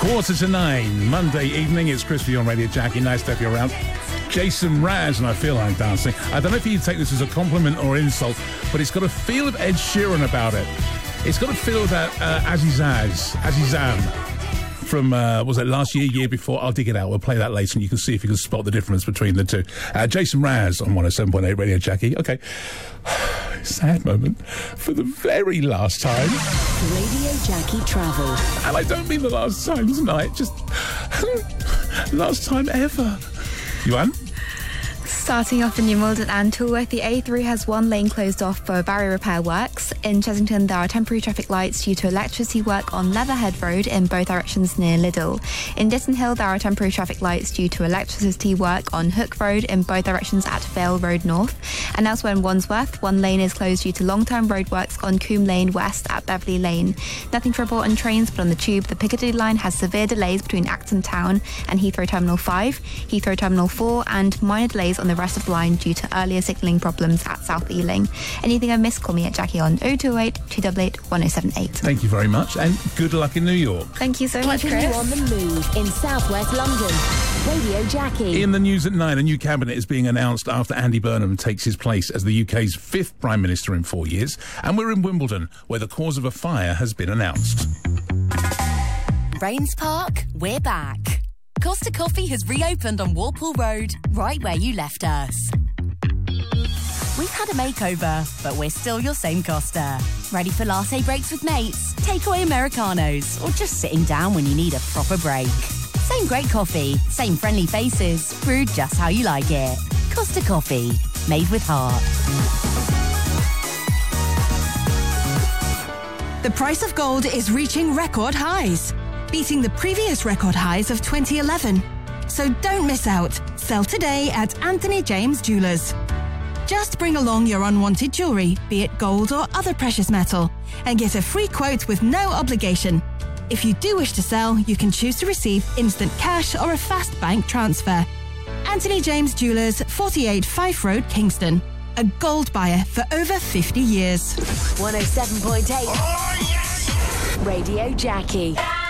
8:45, Monday evening. It's Chris for you on Radio Jackie. Nice to have you around. Jason Mraz, and I feel like dancing. I don't know if you take this as a compliment or insult, but it's got a feel of Ed Sheeran about it. It's got a feel of that Azizam from, was it last year before? I'll dig it out. We'll play that later and you can see if you can spot the difference between the two. Jason Mraz on 107.8 Radio Jackie. Okay. Sad moment for the very last time. Radio Jackie Travel. And I don't mean the last time tonight, just last time ever. Yuan? Starting off in Newmold and Toolworth, the A3 has one lane closed off for barrier repair works. In Chesington, there are temporary traffic lights due to electricity work on Leatherhead Road in both directions near Liddell. In Ditton Hill, there are temporary traffic lights due to electricity work on Hook Road in both directions at Vale Road North. And elsewhere in Wandsworth, one lane is closed due to long-term roadworks on Coombe Lane West at Beverley Lane. Nothing to report on trains, but on the Tube, the Piccadilly line has severe delays between Acton Town and Heathrow Terminal 5, Heathrow Terminal 4, and minor delays on the rest of the line due to earlier signalling problems at South Ealing. Anything I missed, call me at Jackie on 028 288 1078. Thank you very much, and good luck in New York. Thank you so much, Keeping Chris. you on the move in southwest London. Radio Jackie. In the news at 9, a new cabinet is being announced after Andy Burnham takes his place as the UK's 5th Prime Minister in 4 years. And we're in Wimbledon, where the cause of a fire has been announced. Rains Park, we're back. Costa Coffee has reopened on Walpole Road, right where you left us. We've had a makeover, but we're still your same Costa. Ready for latte breaks with mates, takeaway Americanos, or just sitting down when you need a proper break. Same great coffee, same friendly faces, brewed just how you like it. Costa Coffee, made with heart. The price of gold is reaching record highs, beating the previous record highs of 2011. So don't miss out. Sell today at Anthony James Jewelers. Just bring along your unwanted jewellery, be it gold or other precious metal, and get a free quote with no obligation. If you do wish to sell, you can choose to receive instant cash or a fast bank transfer. Anthony James Jewelers, 48 Fife Road, Kingston. A gold buyer for over 50 years. 107.8 Radio Jackie.